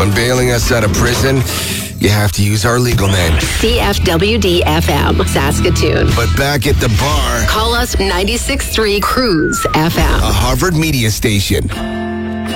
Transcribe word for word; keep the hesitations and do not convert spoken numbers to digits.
When bailing us out of prison, you have to use our legal name. C F W D F M, Saskatoon. But back at the bar, call us ninety-six point three Cruise F M. a Harvard media station.